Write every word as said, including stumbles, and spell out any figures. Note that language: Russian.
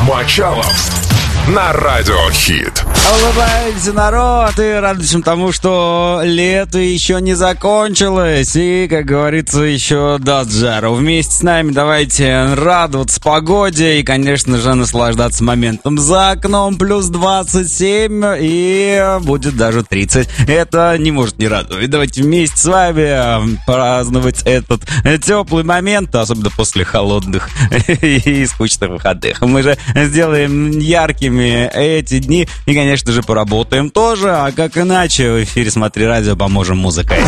Мочалов на Радиохит. Улыбаемся, народ, и радуемся тому, что лето еще не закончилось. И, как говорится, еще даст жару. Вместе с нами давайте радоваться погоде и, конечно же, наслаждаться моментом. За окном плюс двадцать семь и будет даже тридцать. Это не может не радовать. Давайте вместе с вами праздновать этот теплый момент, особенно после холодных и скучных выходных. Мы же сделаем яркими эти дни и, конечно же, поработаем тоже. А как иначе, в эфире «Смотри радио» поможем музыкой.